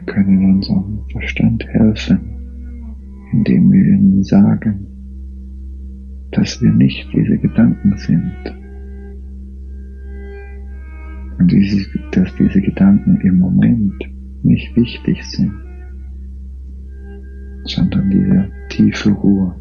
können unserem Verstand helfen, indem wir ihnen sagen, dass wir nicht diese Gedanken sind und dass diese Gedanken im Moment nicht wichtig sind, sondern diese tiefe Ruhe.